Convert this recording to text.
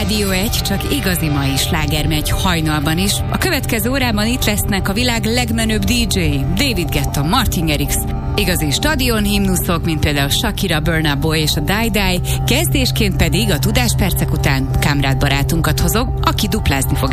Rádió 1, csak igazi mai sláger megy hajnalban is. A következő órában itt lesznek a világ legmenőbb DJ-i, David Guetta, Martin Garrix, igazi stadionhimnuszok, mint például Shakira, Burna Boy és a Die Die, kezdésként pedig a tudáspercek után Kamrad barátunkat hozok, aki duplázni fog